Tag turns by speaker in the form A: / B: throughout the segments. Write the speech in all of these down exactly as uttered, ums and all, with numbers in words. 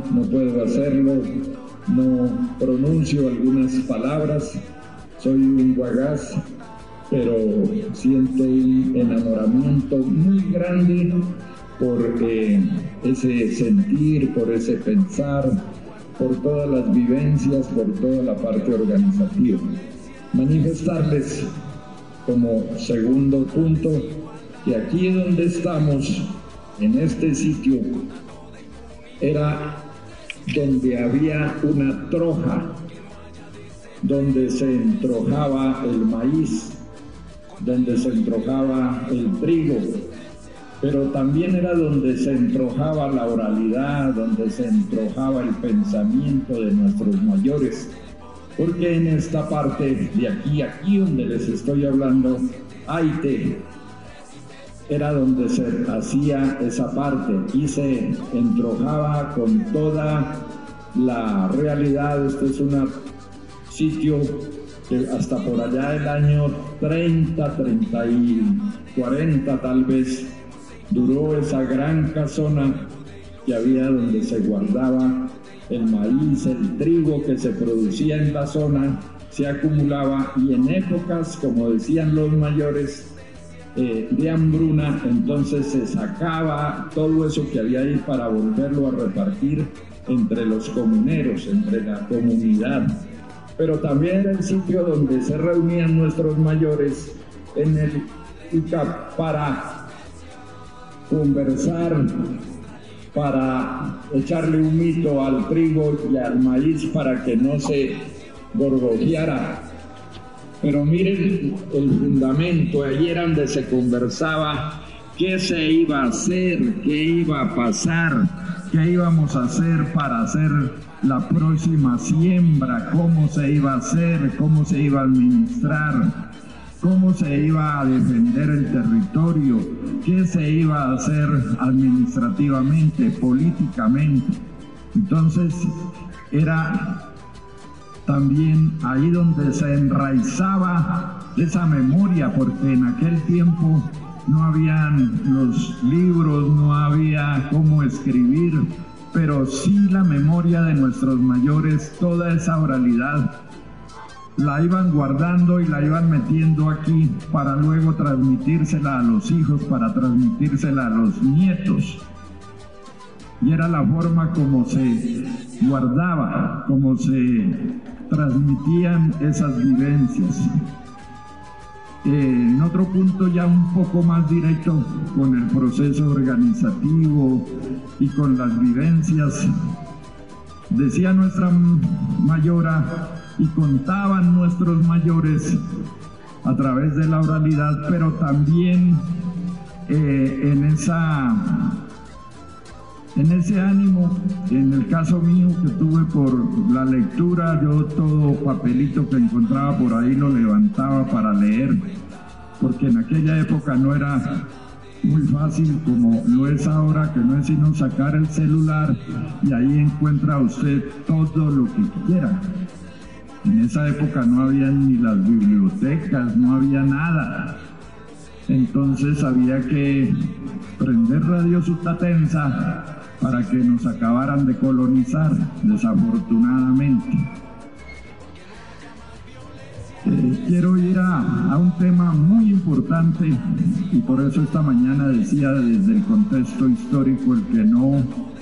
A: no puedo hacerlo, no pronuncio algunas palabras, soy un guagás, pero siento un enamoramiento muy grande por eh, ese sentir, por ese pensar, por todas las vivencias, por toda la parte organizativa. Manifestarles como segundo punto que aquí donde estamos, en este sitio, era donde había una troja, donde se entrojaba el maíz, donde se entrojaba el trigo, pero también era donde se entrojaba la oralidad, donde se entrojaba el pensamiento de nuestros mayores, porque en esta parte de aquí, aquí donde les estoy hablando, Aite, era donde se hacía esa parte y se entrojaba con toda la realidad. Este es un sitio que hasta por allá del año treinta, treinta y cuarenta tal vez duró esa gran casona que había donde se guardaba el maíz, el trigo que se producía en la zona, se acumulaba y en épocas, como decían los mayores, eh, de hambruna, entonces se sacaba todo eso que había ahí para volverlo a repartir entre los comuneros, entre la comunidad. Pero también era el sitio donde se reunían nuestros mayores en el Ica para conversar, para echarle un mito al trigo y al maíz para que no se gorgojeara. Pero miren el fundamento, ahí era donde se conversaba qué se iba a hacer, qué iba a pasar, qué íbamos a hacer para hacer la próxima siembra, cómo se iba a hacer, cómo se iba a administrar, cómo se iba a defender el territorio, qué se iba a hacer administrativamente, políticamente. Entonces era también ahí donde se enraizaba esa memoria, porque en aquel tiempo no habían los libros, no había cómo escribir, pero sí la memoria de nuestros mayores, toda esa oralidad, la iban guardando y la iban metiendo aquí para luego transmitírsela a los hijos, para transmitírsela a los nietos. Y era la forma como se guardaba, como se transmitían esas vivencias. Eh, en otro punto ya un poco más directo con el proceso organizativo y con las vivencias, decía nuestra mayora y contaban nuestros mayores a través de la oralidad, pero también eh, en esa en ese ánimo, en el caso mío que tuve por la lectura, yo todo papelito que encontraba por ahí lo levantaba para leer, porque en aquella época no era muy fácil como lo es ahora, que no es sino sacar el celular y ahí encuentra usted todo lo que quiera. En esa época no había ni las bibliotecas, no había nada. Entonces había que prender Radio Sutatensa para que nos acabaran de colonizar, desafortunadamente. Eh, quiero ir a, a un tema muy importante y por eso esta mañana decía desde el contexto histórico, el que no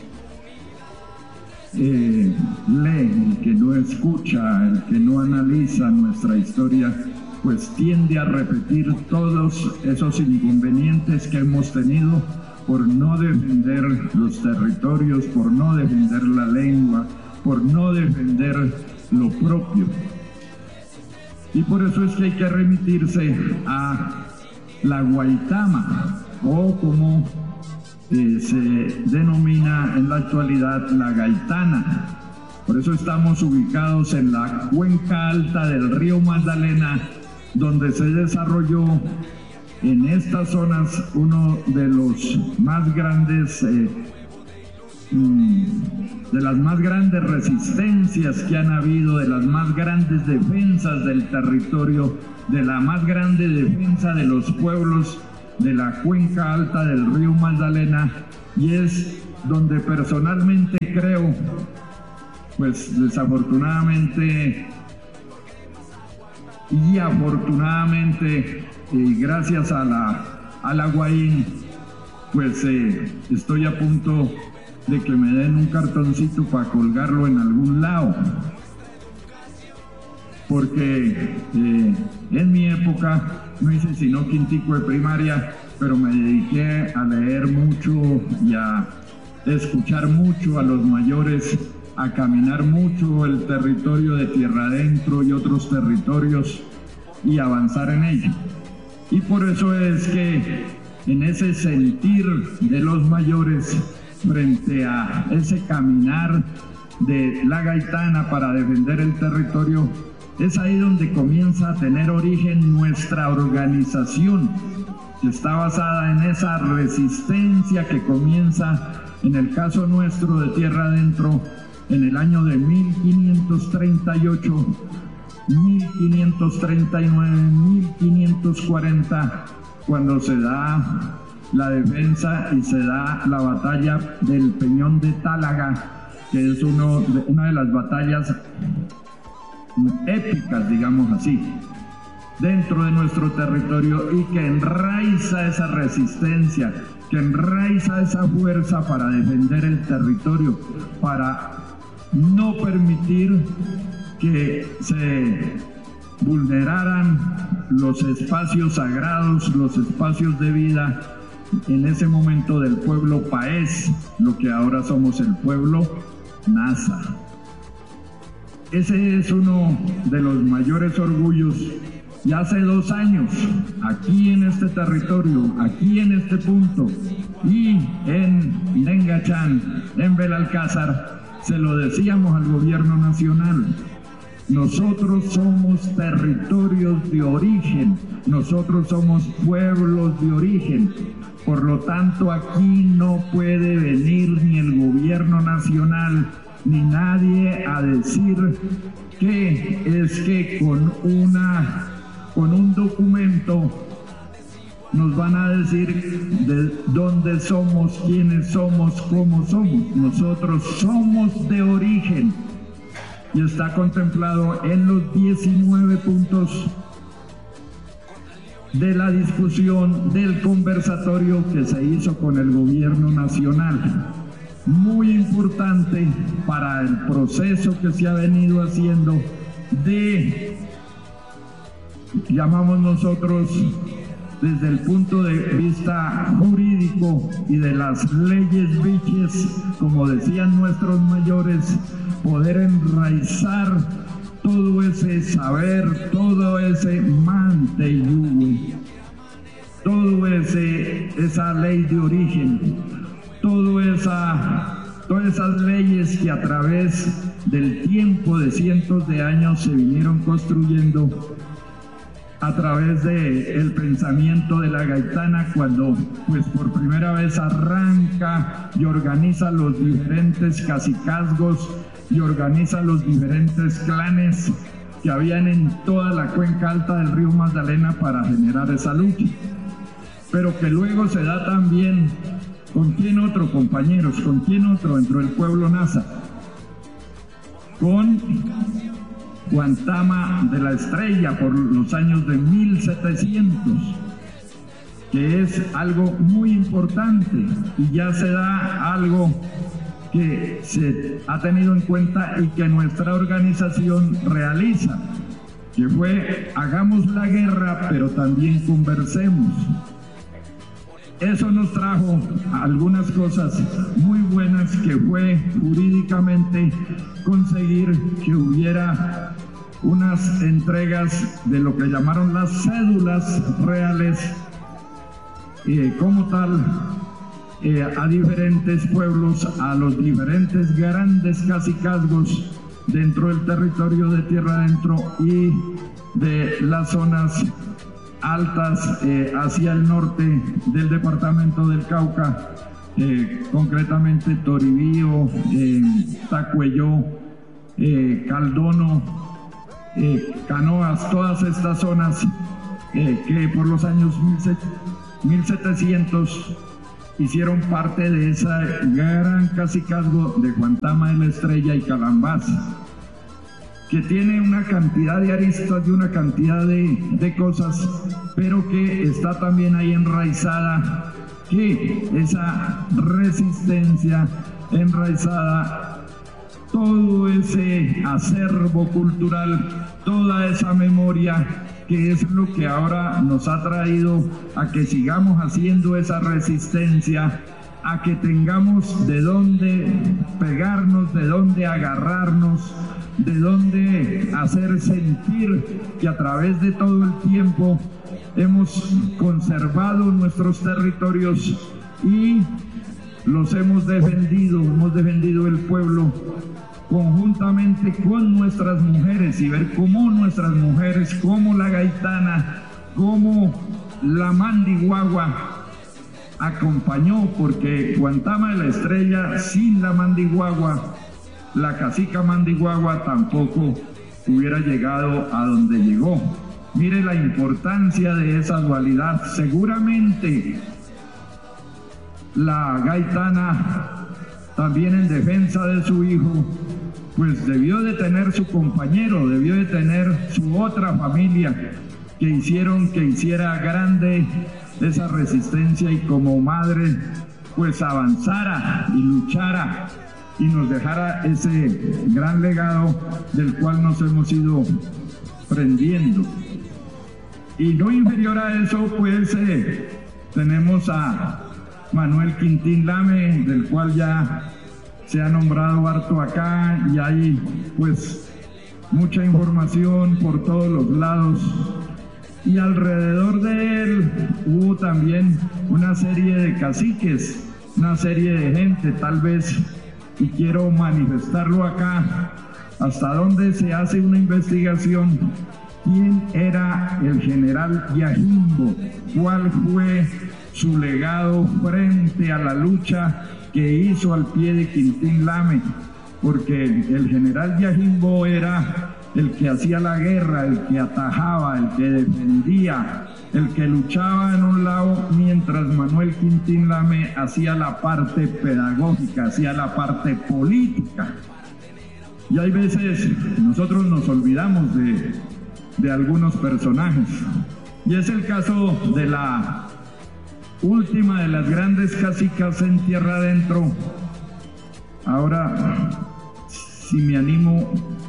A: eh, lee, el que no escucha, el que no analiza nuestra historia, pues tiende a repetir todos esos inconvenientes que hemos tenido por no defender los territorios, por no defender la lengua, por no defender lo propio. Y por eso es que hay que remitirse a la Guaitama, o como eh, se denomina en la actualidad la Gaitana. Por eso estamos ubicados en la cuenca alta del río Magdalena, donde se desarrolló en estas zonas uno de los más grandes, eh, de las más grandes resistencias que han habido, de las más grandes defensas del territorio, de la más grande defensa de los pueblos de la cuenca alta del río Magdalena, y es donde personalmente creo, pues desafortunadamente y afortunadamente, y gracias a la, a la Guaín, pues eh, estoy a punto de que me den un cartoncito para colgarlo en algún lado. Porque eh, en mi época no hice sino quintico de primaria, pero me dediqué a leer mucho y a escuchar mucho a los mayores, a caminar mucho el territorio de tierra adentro y otros territorios y avanzar en ello. Y por eso es que en ese sentir de los mayores frente a ese caminar de la Gaitana para defender el territorio, es ahí donde comienza a tener origen nuestra organización, que está basada en esa resistencia que comienza, en el caso nuestro de tierra adentro, en el año de mil quinientos treinta y ocho, mil quinientos treinta y nueve, mil quinientos cuarenta, cuando se da la defensa y se da la batalla del Peñón de Tálaga, que es uno de, una de las batallas épicas, digamos así, dentro de nuestro territorio, y que enraiza esa resistencia, que enraiza esa fuerza para defender el territorio, para no permitir que se vulneraran los espacios sagrados, los espacios de vida en ese momento del pueblo paez, lo que ahora somos el pueblo Nasa. Ese es uno de los mayores orgullos. Y hace dos años, aquí en este territorio, aquí en este punto, y en Dengachán, en Belalcázar, se lo decíamos al gobierno nacional: nosotros somos territorios de origen, nosotros somos pueblos de origen, por lo tanto aquí no puede venir ni el gobierno nacional ni nadie a decir que es que con una con un documento nos van a decir de dónde somos, quiénes somos, cómo somos. Nosotros somos de origen y está contemplado en los diecinueve puntos de la discusión del conversatorio que se hizo con el gobierno nacional. Muy importante para el proceso que se ha venido haciendo de, llamamos nosotros, desde el punto de vista jurídico y de las leyes biches, como decían nuestros mayores, poder enraizar todo ese saber, todo ese manteyugue, todo ese esa ley de origen, todo esa, todas esas leyes que a través del tiempo de cientos de años se vinieron construyendo a través del pensamiento de la Gaitana, cuando pues por primera vez arranca y organiza los diferentes cacicazgos y organiza los diferentes clanes que habían en toda la cuenca alta del río Magdalena para generar esa lucha, pero que luego se da también, ¿con quién otro, compañeros? ¿Con quién otro dentro del pueblo Nasa? Con Guantama de la Estrella por los años de mil setecientos, que es algo muy importante, y ya se da algo que se ha tenido en cuenta y que nuestra organización realiza, que fue: hagamos la guerra, pero también conversemos. Eso nos trajo algunas cosas muy buenas, que fue jurídicamente conseguir que hubiera unas entregas de lo que llamaron las cédulas reales, eh, como tal, eh, a diferentes pueblos, a los diferentes grandes cacicazgos dentro del territorio de tierra adentro y de las zonas altas eh, hacia el norte del departamento del Cauca, eh, concretamente Toribío, eh, Tacuelló, eh, Caldono, eh, Canoas, todas estas zonas eh, que por los años mil setecientos hicieron parte de ese gran cacicazgo de Guantama de la Estrella y Calambás, que tiene una cantidad de aristas y una cantidad de, de cosas, pero que está también ahí enraizada, que esa resistencia enraizada, todo ese acervo cultural, toda esa memoria, que es lo que ahora nos ha traído a que sigamos haciendo esa resistencia, a que tengamos de dónde pegarnos, de dónde agarrarnos, de dónde hacer sentir que a través de todo el tiempo hemos conservado nuestros territorios y los hemos defendido, hemos defendido el pueblo conjuntamente con nuestras mujeres, y ver cómo nuestras mujeres, como la gaitana, como la mandiguagua acompañó, porque Guantama de la Estrella sin la mandiguagua, la cacica mandiguagua tampoco hubiera llegado a donde llegó. Mire la importancia de esa dualidad. Seguramente la gaitana, también en defensa de su hijo, pues debió de tener su compañero, debió de tener su otra familia que hicieron que hiciera grande esa resistencia, y como madre pues avanzara y luchara y nos dejara ese gran legado del cual nos hemos ido prendiendo. Y no inferior a eso, pues eh, tenemos a Manuel Quintín Lame, del cual ya se ha nombrado harto acá, y hay pues mucha información por todos los lados, y alrededor de él hubo también una serie de caciques, una serie de gente, tal vez, y quiero manifestarlo acá, hasta donde se hace una investigación. ¿Quién era el general Yajimbo? ¿Cuál fue su legado frente a la lucha que hizo al pie de Quintín Lame? Porque el general Yajimbo era el que hacía la guerra, el que atajaba, el que defendía, el que luchaba en un lado, mientras Manuel Quintín Lame hacía la parte pedagógica, hacía la parte política. Y hay veces nosotros nos olvidamos de, de algunos personajes, y es el caso de la última de las grandes cacicas en tierra adentro. Ahora, si me animo,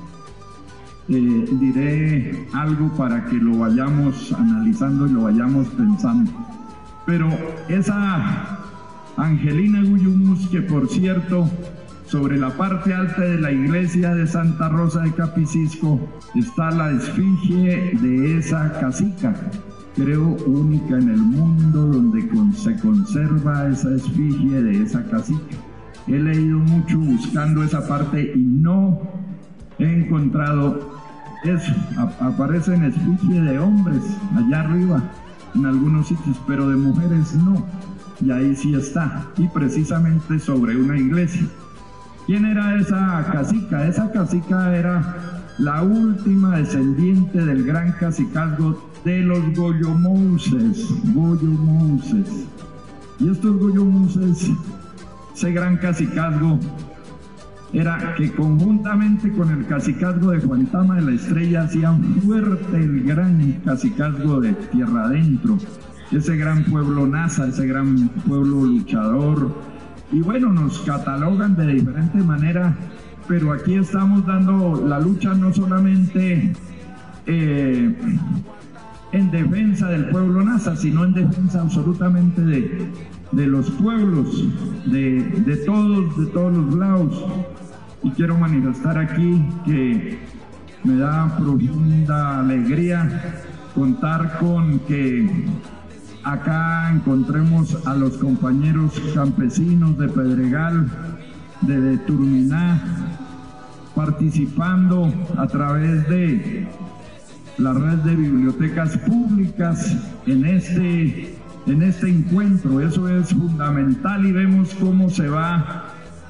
A: eh, diré algo para que lo vayamos analizando y lo vayamos pensando. Pero esa Angelina Guyumus, que por cierto, sobre la parte alta de la iglesia de Santa Rosa de Capicisco está la esfinge de esa cacica, creo única en el mundo, donde con, se conserva esa esfinge de esa cacica. He leído mucho buscando esa parte y no he encontrado eso. A, aparecen esfinge de hombres allá arriba en algunos sitios, pero de mujeres no, y ahí sí está, y precisamente sobre una iglesia. ¿Quién era esa cacica? Esa cacica era la última descendiente del gran cacicazgo de los Goyomouses, Goyomouses. Y estos Goyomouses, ese gran cacicazgo, era que conjuntamente con el cacicazgo de Guantama de la Estrella hacían fuerte el gran cacicazgo de tierra adentro, ese gran pueblo Nasa, ese gran pueblo luchador. Y bueno, nos catalogan de diferente manera, pero aquí estamos dando la lucha no solamente eh, en defensa del pueblo Nasa, sino en defensa absolutamente de, de los pueblos, de, de todos, de todos los lados. Y quiero manifestar aquí que me da profunda alegría contar con que acá encontremos a los compañeros campesinos de Pedregal, de, de Turminá, participando a través de la red de bibliotecas públicas en este, en este encuentro. Eso es fundamental, y vemos cómo se va,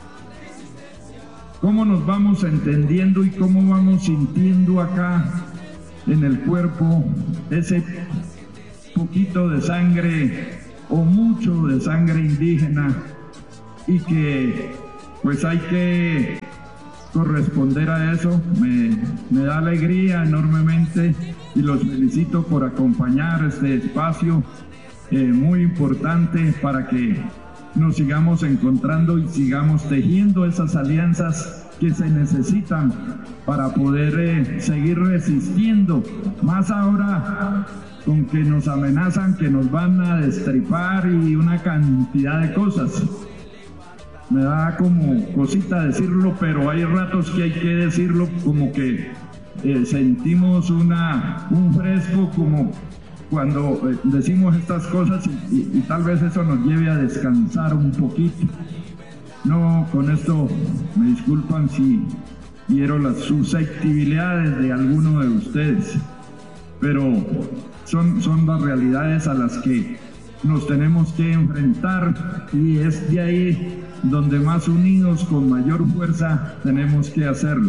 A: cómo nos vamos entendiendo y cómo vamos sintiendo acá en el cuerpo ese poquito de sangre o mucho de sangre indígena, y que pues hay que corresponder a eso. Me, me da alegría enormemente y los felicito por acompañar este espacio eh, muy importante para que nos sigamos encontrando y sigamos tejiendo esas alianzas que se necesitan para poder eh, seguir resistiendo, más ahora con que nos amenazan que nos van a destripar y una cantidad de cosas. Me da como cosita decirlo, pero hay ratos que hay que decirlo, como que eh, sentimos una, un fresco, como cuando eh, decimos estas cosas y, y, y tal vez eso nos lleve a descansar un poquito. No, con esto me disculpan si hiero las susceptibilidades de alguno de ustedes, pero son, son las realidades a las que nos tenemos que enfrentar, y es de ahí donde más unidos, con mayor fuerza, tenemos que hacerlo.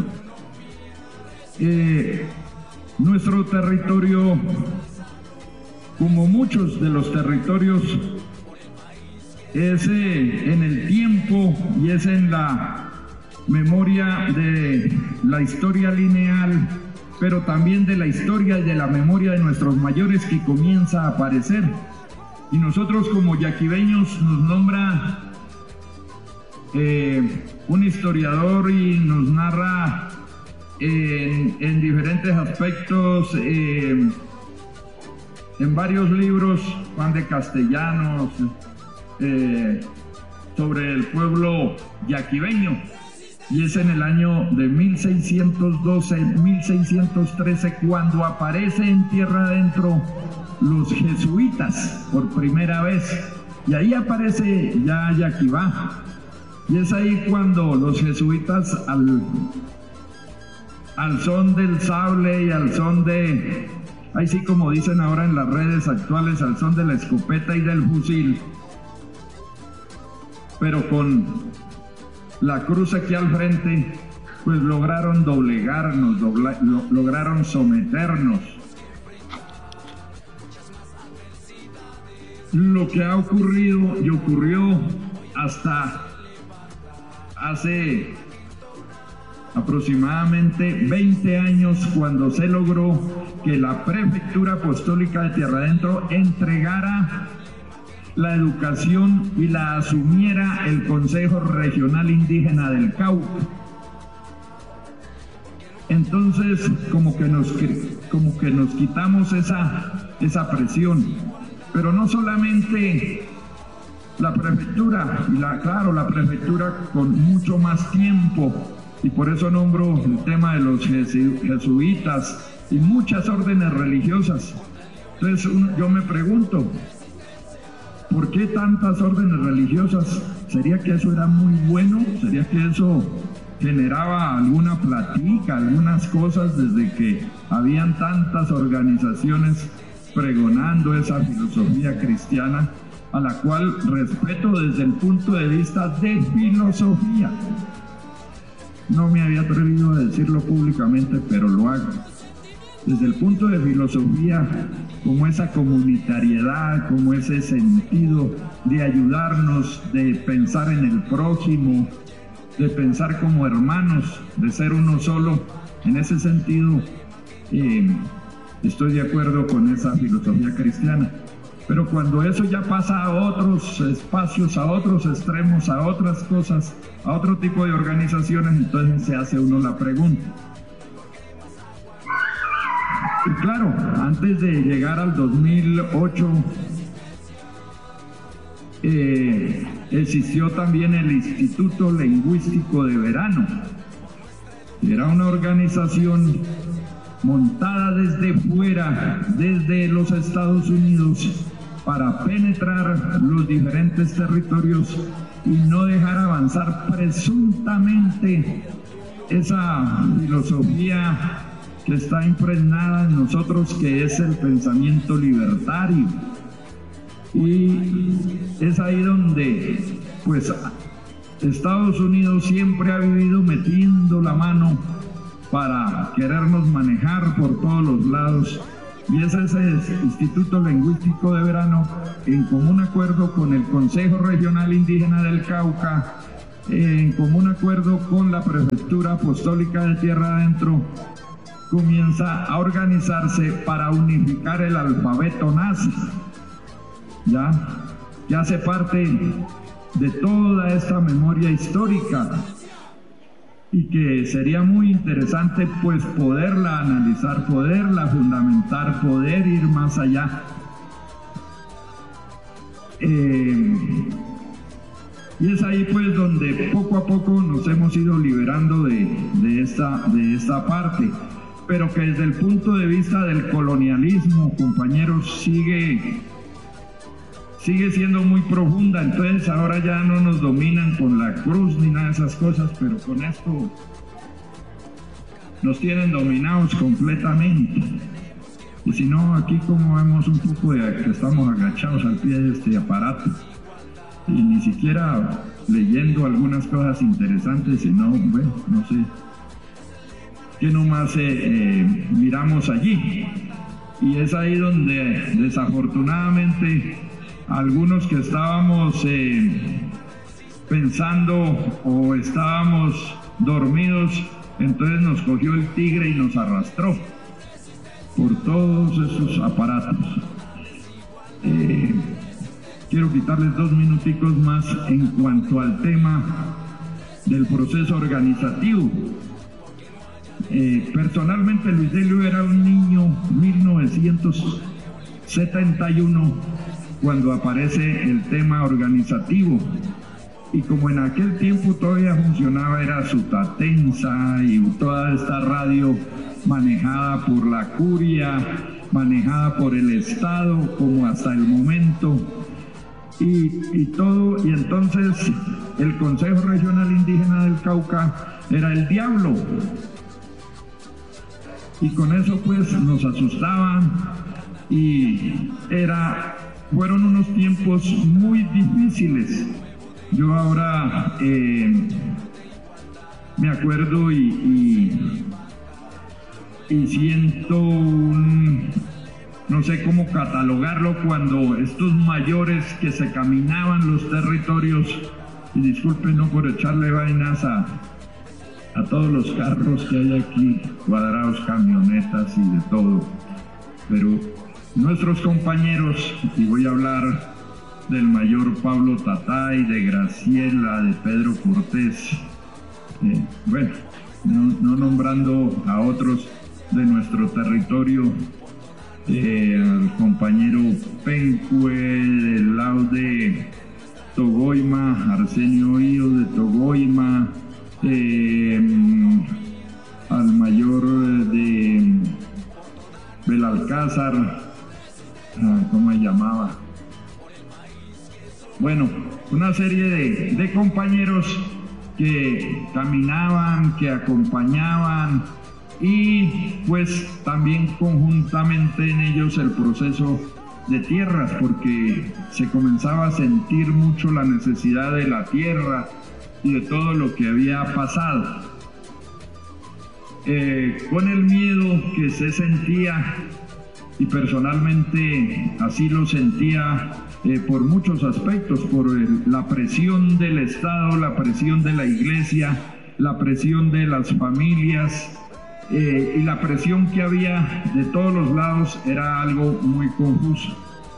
A: Eh, nuestro territorio, como muchos de los territorios, es eh, en el tiempo y es en la memoria de la historia lineal, pero también de la historia y de la memoria de nuestros mayores, que comienza a aparecer. Y nosotros como yaquibeños nos nombra eh, un historiador y nos narra eh, en, en diferentes aspectos, eh, en varios libros, Juan de Castellanos, eh, sobre el pueblo yaquibeño. Y es en el año de mil seiscientos doce, mil seiscientos trece, cuando aparece en tierra adentro los jesuitas por primera vez. Y ahí aparece ya Yaquibá. Y es ahí cuando los jesuitas, al, al son del sable y al son de, ahí sí como dicen ahora en las redes actuales, al son de la escopeta y del fusil, pero con la cruz aquí al frente, pues lograron doblegarnos, dobla, lo, lograron someternos. Lo que ha ocurrido y ocurrió hasta hace aproximadamente veinte años, cuando se logró que la Prefectura Apostólica de Tierra Adentro entregara la educación y la asumiera el Consejo Regional Indígena del Cauca. Entonces, como que nos, como que nos quitamos esa, esa presión. Pero no solamente la prefectura, y la, claro, la prefectura con mucho más tiempo, y por eso nombro el tema de los jesuitas y muchas órdenes religiosas. Entonces un, yo me pregunto, ¿por qué tantas órdenes religiosas? ¿Sería que eso era muy bueno? ¿Sería que eso generaba alguna platica, algunas cosas, desde que habían tantas organizaciones pregonando esa filosofía cristiana, a la cual respeto desde el punto de vista de filosofía? No me había atrevido a decirlo públicamente, pero lo hago. Desde el punto de filosofía, como esa comunitariedad, como ese sentido de ayudarnos, de pensar en el prójimo, de pensar como hermanos, de ser uno solo, en ese sentido eh, estoy de acuerdo con esa filosofía cristiana. Pero cuando eso ya pasa a otros espacios, a otros extremos, a otras cosas, a otro tipo de organizaciones, entonces se hace uno la pregunta. Y claro, antes de llegar al dos mil ocho, eh, existió también el Instituto Lingüístico de Verano. Era una organización montada desde fuera, desde los Estados Unidos, para penetrar los diferentes territorios y no dejar avanzar presuntamente esa filosofía que está impregnada en nosotros, que es el pensamiento libertario. Y es ahí donde, pues, Estados Unidos siempre ha vivido metiendo la mano para querernos manejar por todos los lados, y ese es el Instituto Lingüístico de Verano, en común acuerdo con el Consejo Regional Indígena del Cauca, en común acuerdo con la Prefectura Apostólica de Tierra Adentro, comienza a organizarse para unificar el alfabeto nazi, ¿ya? que hace parte de toda esta memoria histórica y que sería muy interesante pues poderla analizar, poderla fundamentar, poder ir más allá. Eh, y es ahí pues donde poco a poco nos hemos ido liberando de, de, esta, de esta parte, pero que desde el punto de vista del colonialismo, compañeros, sigue, sigue siendo muy profunda. Entonces ahora ya no nos dominan con la cruz ni nada de esas cosas, pero con esto nos tienen dominados completamente. Y si no, aquí como vemos un poco de que estamos agachados al pie de este aparato y ni siquiera leyendo algunas cosas interesantes, sino, bueno, no sé qué nomás eh, eh, miramos allí. Y es ahí donde desafortunadamente algunos que estábamos eh, pensando o estábamos dormidos, entonces nos cogió el tigre y nos arrastró por todos esos aparatos. Eh, quiero quitarles dos minuticos más en cuanto al tema del proceso organizativo. Eh, personalmente Luis Delio era un niño mil novecientos setenta y uno cuando aparece el tema organizativo, y como en aquel tiempo todavía funcionaba era Sutatensa y toda esta radio manejada por la curia, manejada por el Estado como hasta el momento, y, y todo, y entonces el Consejo Regional Indígena del Cauca era el diablo, y con eso pues nos asustaban, y era, fueron unos tiempos muy difíciles. Yo ahora eh, me acuerdo y, y, y siento un, no sé cómo catalogarlo, cuando estos mayores que se caminaban los territorios, y disculpen no por echarle vainas a, a todos los carros que hay aquí, cuadrados, camionetas y de todo, pero nuestros compañeros, y voy a hablar del mayor Pablo Tatay, de Graciela, de Pedro Cortés, eh, bueno, no, no nombrando a otros de nuestro territorio, eh, al compañero Pencue del lado de Togoima, Arsenio Ío de Togoima, eh, al mayor de Belalcázar, ¿cómo se llamaba? Bueno, una serie de, de compañeros que caminaban, que acompañaban, y pues también conjuntamente en ellos el proceso de tierras, porque se comenzaba a sentir mucho la necesidad de la tierra y de todo lo que había pasado. Eh, con el miedo que se sentía, y personalmente así lo sentía eh, por muchos aspectos, por el, la presión del Estado, la presión de la Iglesia, la presión de las familias eh, y la presión que había de todos los lados, era algo muy confuso.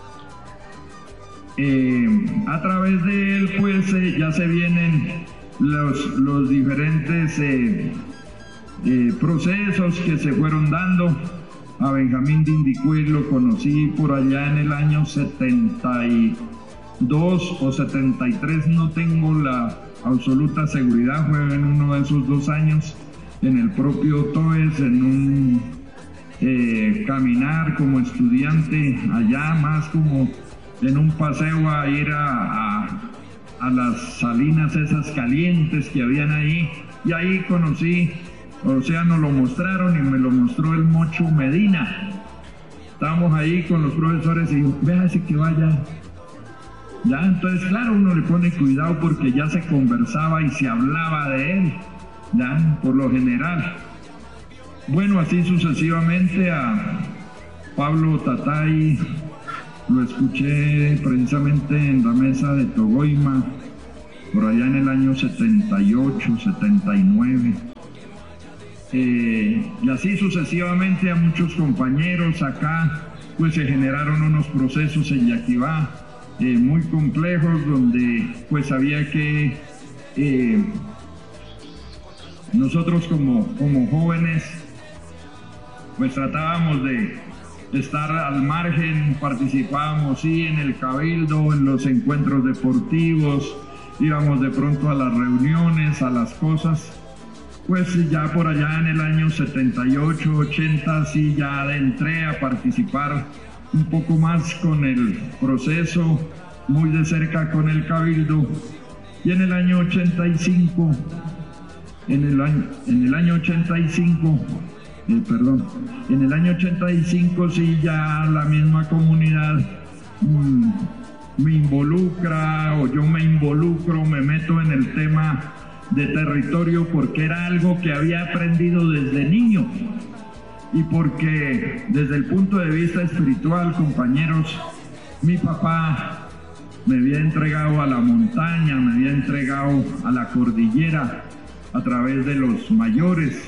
A: Eh, a través de él pues eh, ya se vienen los, los diferentes eh, eh, procesos que se fueron dando. A Benjamín Dindicué lo conocí por allá en el año setenta y dos o setenta y tres, no tengo la absoluta seguridad, fue en uno de esos dos años, en el propio Toes, en un eh, caminar como estudiante allá, más como en un paseo a ir a, a, a las salinas esas calientes que habían ahí, y ahí conocí, o sea, nos lo mostraron y me lo mostró el Mocho Medina. Estábamos ahí con los profesores y dijo, véase que vaya. Ya, entonces claro, uno le pone cuidado porque ya se conversaba y se hablaba de él, ya, por lo general. Bueno, así sucesivamente a, Pablo Tatay lo escuché precisamente en la mesa de Togoima, por allá en el año setenta y ocho, setenta y nueve. Eh, y así sucesivamente a muchos compañeros acá, pues se generaron unos procesos en Yaquibá eh, muy complejos, donde pues había que eh, nosotros como, como jóvenes pues tratábamos de estar al margen, participábamos sí en el cabildo, en los encuentros deportivos, íbamos de pronto a las reuniones, a las cosas. Pues ya por allá en el año setenta y ocho, ochenta, sí ya entré a participar un poco más con el proceso, muy de cerca con el cabildo. Y en el año ochenta y cinco, en el año, en el año ochenta y cinco, eh, perdón, en el año ochenta y cinco sí ya la misma comunidad mmm, me involucra, o yo me involucro, me meto en el tema de territorio, porque era algo que había aprendido desde niño y porque desde el punto de vista espiritual, compañeros, mi papá me había entregado a la montaña, me había entregado a la cordillera a través de los mayores,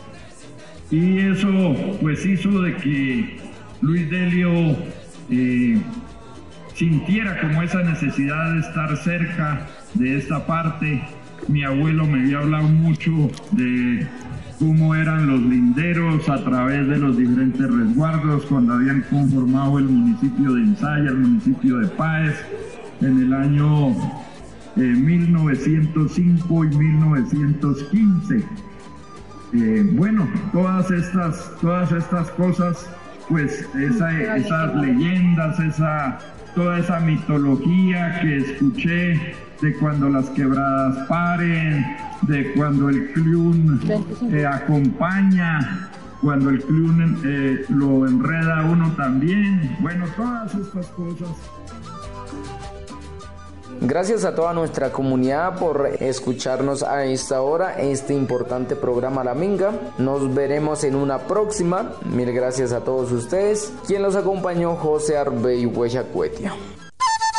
A: y eso pues hizo de que Luis Delio eh, sintiera como esa necesidad de estar cerca de esta parte. Mi abuelo me había hablado mucho de cómo eran los linderos a través de los diferentes resguardos cuando habían conformado el municipio de Insaya, el municipio de Páez, en el año eh, mil novecientos cinco y mil novecientos quince. Eh, bueno, todas estas, todas estas cosas, pues esa, esas leyendas, esa, toda esa mitología que escuché de cuando las quebradas paren, de cuando el Clun eh, acompaña, cuando el Clun eh, lo enreda a uno también. Bueno, todas estas cosas.
B: Gracias a toda nuestra comunidad por escucarnos a esta hora, este importante programa La Minga. Nos veremos en una próxima. Mil gracias a todos ustedes. Quien los acompañó, José Arbey Huechacuetia.